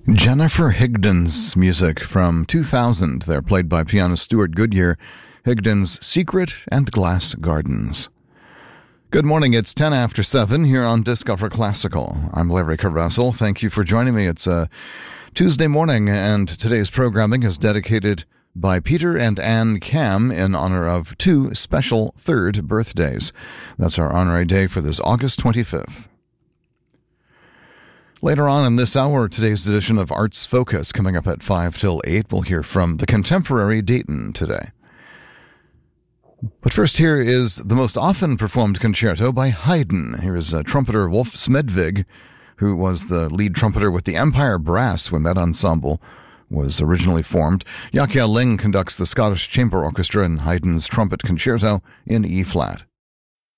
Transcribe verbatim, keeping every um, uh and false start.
Jennifer Higdon's music from two thousand. They're played by pianist Stuart Goodyear. Higdon's Secret and Glass Gardens. Good morning. It's ten after seven here on Discover Classical. I'm Larry Carvessel. Thank you for joining me. It's a Tuesday morning, and today's programming is dedicated by Peter and Anne Cam in honor of two special third birthdays. That's our honorary day for this August twenty-fifth. Later on in this hour, today's edition of Arts Focus, coming up at five till eight, we'll hear from the Contemporary Dayton today. But first, here is the most often performed concerto by Haydn. Here is uh, trumpeter Wolf Smedvig, who was the lead trumpeter with the Empire Brass when that ensemble was originally formed. Yakia Ling conducts the Scottish Chamber Orchestra in Haydn's Trumpet Concerto in E-flat.